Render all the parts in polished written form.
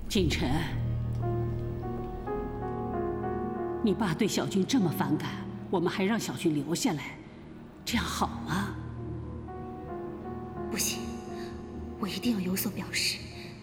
锦晨，你爸对小军这么反感，我们还让小军留下来，这样好吗？ 不行，我一定要有所表示。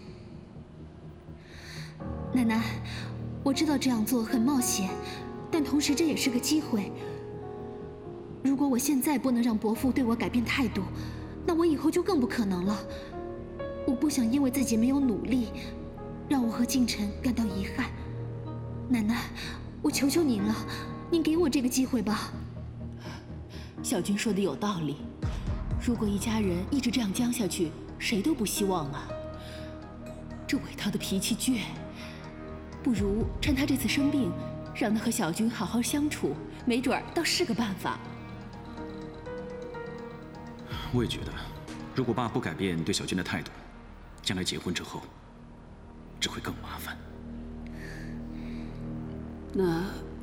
奶奶，我知道这样做很冒险，但同时这也是个机会。如果我现在不能让伯父对我改变态度，那我以后就更不可能了。我不想因为自己没有努力，让我和敬晨感到遗憾。奶奶，我求求您了，您给我这个机会吧。 小军说的有道理，如果一家人一直这样僵下去，谁都不希望啊。这韦涛的脾气倔，不如趁他这次生病，让他和小军好好相处，没准儿倒是个办法。 我也觉得，如果爸不改变对小军的态度，将来结婚之后，只会更麻烦。 那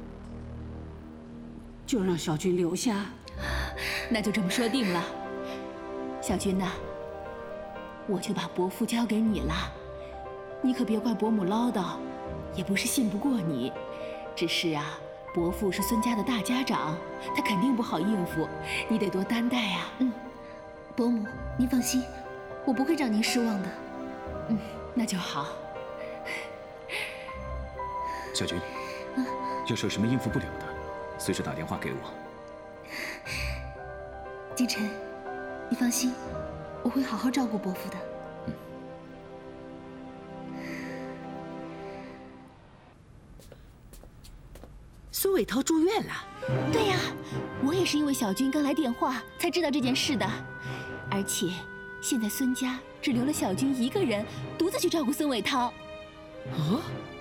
就让小军留下。 那就这么说定了。小军呐，我就把伯父交给你了，你可别怪伯母唠叨，也不是信不过你，只是啊，伯父是孙家的大家长，他肯定不好应付，你得多担待啊。 伯母，您放心，我不会让您失望的。 那就好。 小军，要是有什么应付不了的，随时打电话给我。 敬晨，你放心，我会好好照顾伯父的。 孙伟涛住院了。 对呀，我也是因为小军刚来电话才知道这件事的。而且现在孙家只留了小军一个人，独自去照顾孙伟涛。 哦。